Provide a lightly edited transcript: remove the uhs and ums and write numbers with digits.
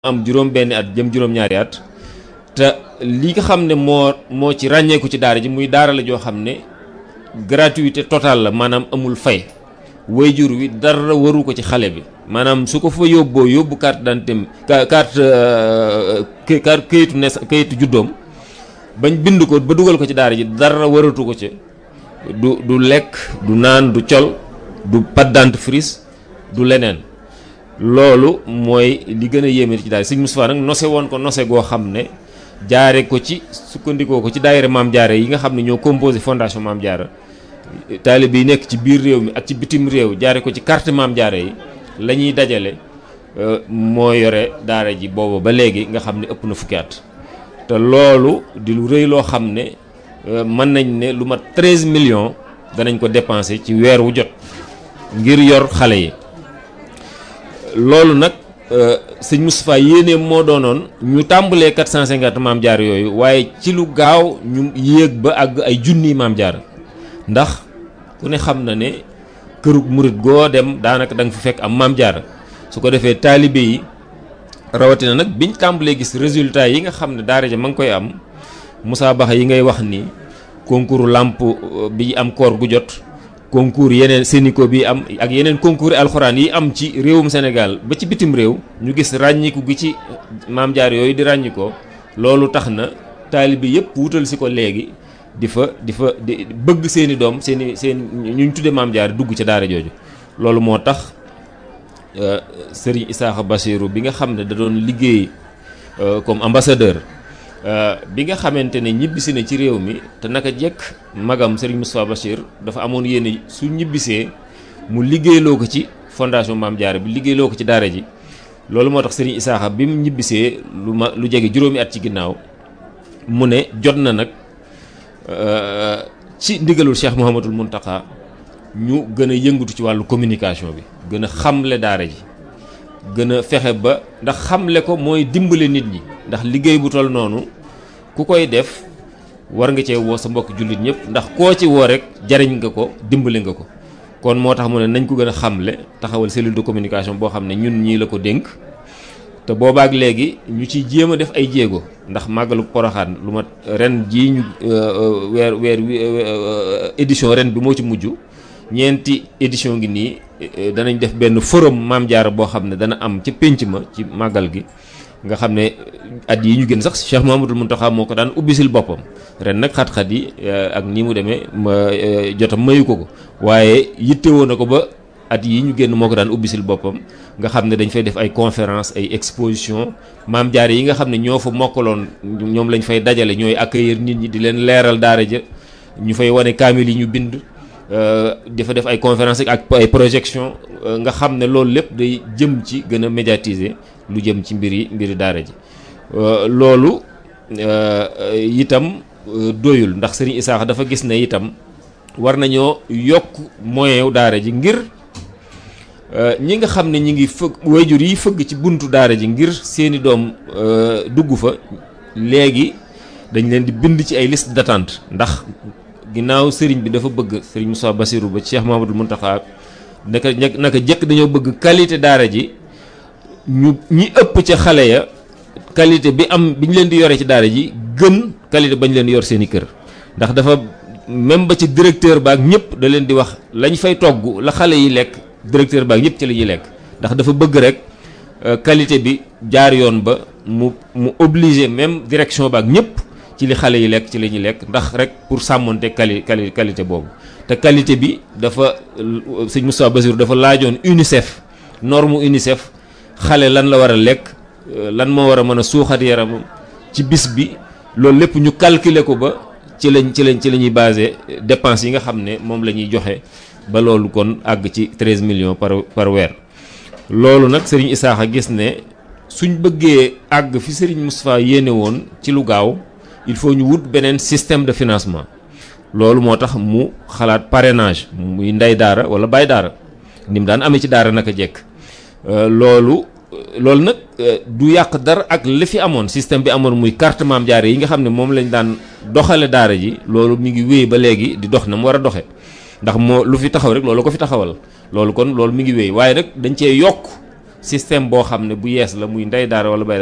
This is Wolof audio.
am juróom benn at jëm juróom ñaari at te li nga xam ne moo ci ràññeeku ci daara ji muy daara la joo xam ne gratuité totale la maanaam amul fay wayjur wi dara waru ko ci xale bi maanaam su ko fa yóbboo yóbbu carte d'identité carte kayitu juddoom bañ bind ko ba dugal ko ci daara ji dara waratu ko ci du lekk du naan du col du pâte dentifrice du leneen loolu mooy li gën a yéeme ci daara Sëñ Moustapha nag nose woon ko nose goo xam ne jaare ko ci sukkandikoo ko ci daayira Maam Jaara yi nga xam ne ñoo composé fondation Maam Jaara taalibe yi nekk ci biir réew mi ak ci bitim réew jaare ko ci carte Maam Jaara yi la ñuy dajale moo yore daara ji boobu ba léegi nga xam ne ëpp na fukki at te loolu di lu rëy loo xam ne mën nañ ne lu mat 13 millions danañ ko dépensé ci weer wu jot ngir yor xale yi loolu nag sëñ Moustapha yéene moo doonoon ñu tàmbalee 450 Maam Jaara yooyu waaye ci lu gaaw ñu yéeg ba àgg ay junniy Maam Jaara ndax ku ne xam na ne kërug murit goo dem daanaka da nga fa fekk am Maam Jaara su ko defee taalibe yi rawatina nag biñ tàmbalee gis résultat yi nga xam ne daara ja ma ngi koy am musaabaxa yi ngay wax ni concours làmp bi am koor gu jot concours yeneen Sénico bi am ak yeneen concours alxuraan yi am ci réewum Sénégal ba ci bitim réew ñu gis ràññiku gi ci Maam Jaara yooyu di ràññikoo loolu tax na taalibe yëpp wutal si ko léegi di bëgg seeni doom seen ñu tudde Maam Jaara dugg ca daara jooju loolu moo tax Serigne Isaaxa Bassirou bi nga xam ne da doon liggéey comme ambassadeur bi nga xamante ne ñibbisi na ci réew mi te naka jekk magam Serigne Moustapha Bachir dafa amoon yéene su ñibbisee mu liggéeyloo ko ci fondation Maam Jaara bi liggéeyloo ko ci daara ji loolu moo tax Serigne Isaaxa bi mu ñibbisee lu jege juróomi at ci ginnaaw mu ne jot na nag ci ndigalul Cheikh Mouhamadoul Mountakha ñu gën a yëngatu ci wàllu communication bi gën a xamle daara ji gën a fexe ba ndax xamle ko mooy dimbale nit ñi ndax liggéey bu toll noonu ku koy def war nga cee woo sa mbokk jullit ñëpp ndax koo ci woo rek jariñ nga ko dimbale nga ko kon moo tax mu ne nañ ko gën a xamle taxawal cellule de communication boo xam ne ñun ñii la ko dénk te boobaak léegi ñu ciy jéem a def ay jéego ndax màggalu Poroxaan lu mat ren jii ñu édition ren bi moo ci mujj ñeenti édition ngi nii danañ def benn forum Maam Jaara boo xam ne dana am ca pénc ma ci màggal gi nga xam ne at yi ñu gën sax Cheikh Mouhamadoul Mountakha moo ko daan ubbisil boppam ren nag xat-xat yi ak ni mu demee jotam mayu ko waaye yittewoo na ko ba at yi ñu génn moo ko daan ubbisil boppam nga xam ne dañ fay def ay conférence ay exposition Maam Jaara yi nga xam ne ñoo fa mokkaloon ñoom lañ fay dajale ñooy accueillir nit ñi di leen leeral daara ja ñu fay wane kaamil yi ñu bind dafa def ay conférence ak ay projection nga xam ne loolu lépp day jëm ci gën a médiatiser lu jëm ci mbiri daara ji loolu itam doyul ndax Serigne Isaaxa dafa gis ne itam war nañoo yokk moyen wu daara ji ngir ñi nga xam ne ñi ngi fëgg wayjur yi fëgg ci buntu daara ji ngir seeni doom dugg fa léegi dañ leen di bind ci ay liste d'attente ndax ginnaaw sëriñ bi dafa bëgg sëriñ Moustapha Bassirou ba Cheikh Mouhamadoul Mountakha naka jëkk dañoo bëgg qualité daara ji ñi ëpp ca xale ya qualité bi ñu leen di yore ci daara ji gën qualité bañ leen yor seen i kër ndax dafa même ba ci directeur baak ñëpp da leen di wax lañ fay togg la xale yi lekk directeur baak ñëpp ci la ñuy lekk ndax dafa bëgg rek qualité bi jaar yoon ba mu obligé même direction baak ñëpp ci li xale yi lekk ci la ñuy lekk ndax rek pour sàmmonte qualité boobu te qualité bi dafa sëñ Moustapha Bassirou dafa laajoon UNICEF norme UNICEF xale lan la war a lekk lan moo war a mën a suuxat yaramam ci bis bi loolu lépp ñu calculer ko ba ci la ñuy basé dépenses yi nga xam ne moom la ñuy joxe ba loolu kon àgg ci 13 millions par weer loolu nag Serigne Isaaxa gis ne suñ bëggee àgg fi Serigne Moustapha yéene woon ci lu gaaw il faut ñu wut beneen système de financement loolu moo tax mu xalaat parrainage muy ndey daara wala baay daara ni mu daan amee ci daara naka jekk loolu nag du yàq dara ak li fi amoon système bi amoon muy carte Maam Jaara yi nga xam ne moom lañ daan doxale daara ji loolu mi ngi wéy ba léegi di dox na mu war a doxe ndax moo lu fi taxaw rek loolu ko fi taxawal loolu mi ngi wéy waaye nag dañ cee yokk système boo xam ne bu yees la muy ndey daara wala bay